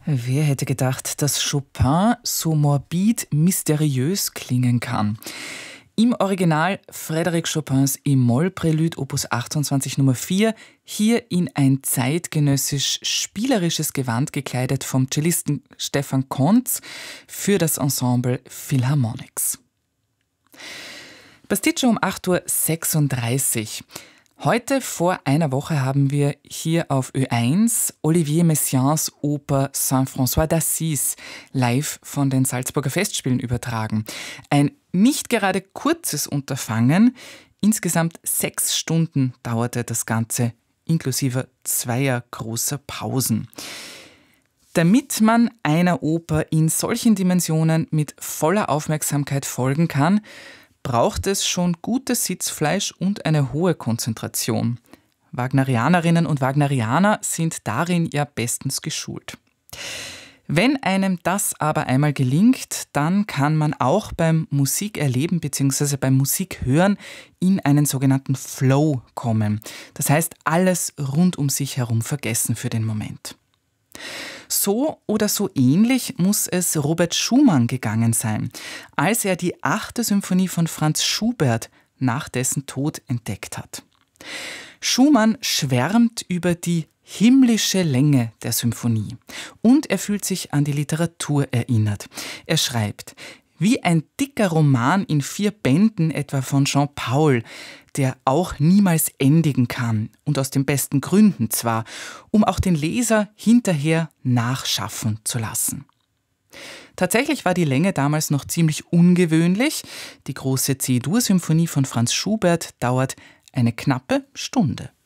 Wer hätte gedacht, dass Chopin so morbid mysteriös klingen kann? Im Original Frédéric Chopins E-Moll-Prälude Opus 28 Nummer 4, hier in ein zeitgenössisch spielerisches Gewand gekleidet vom Cellisten Stefan Kontz für das Ensemble Philharmonics. Pasticcio um 8:36 Uhr. Heute vor einer Woche haben wir hier auf Ö1 Olivier Messiaens Oper Saint-François d'Assise live von den Salzburger Festspielen übertragen. Ein nicht gerade kurzes Unterfangen. Insgesamt 6 Stunden dauerte das Ganze, inklusive 2 großer Pausen. Damit man einer Oper in solchen Dimensionen mit voller Aufmerksamkeit folgen kann, braucht es schon gutes Sitzfleisch und eine hohe Konzentration. Wagnerianerinnen und Wagnerianer sind darin ja bestens geschult. Wenn einem das aber einmal gelingt, dann kann man auch beim Musikerleben bzw. beim Musikhören in einen sogenannten Flow kommen. Das heißt, alles rund um sich herum vergessen für den Moment. So oder so ähnlich muss es Robert Schumann gegangen sein, als er die 8. Symphonie von Franz Schubert nach dessen Tod entdeckt hat. Schumann schwärmt über die himmlische Länge der Symphonie und er fühlt sich an die Literatur erinnert. Er schreibt: Wie ein dicker Roman in 4 Bänden, etwa von Jean Paul, der auch niemals endigen kann und aus den besten Gründen zwar, um auch den Leser hinterher nachschaffen zu lassen. Tatsächlich war die Länge damals noch ziemlich ungewöhnlich. Die große C-Dur-Symphonie von Franz Schubert dauert eine knappe Stunde.